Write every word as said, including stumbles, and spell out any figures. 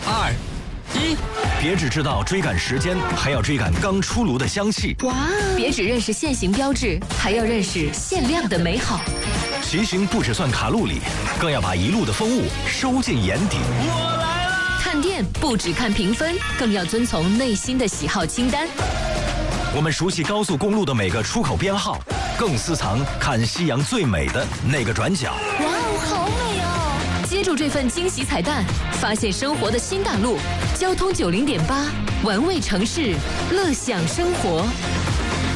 二、一， 别只知道追赶时间，还要追赶刚出炉的香气。 哇！别只认识限行标志，还要认识限量的美好。 骑行不只算卡路里，更要把一路的风物收进眼底。 我来了！ 看店不只看评分，更要遵从内心的喜好清单。 我们熟悉高速公路的每个出口编号，更私藏看夕阳最美的那个转角。 哇哦，好美哦！接住这份惊喜彩蛋，发现生活的新大陆。交通九零点八，玩味城市，乐享生活。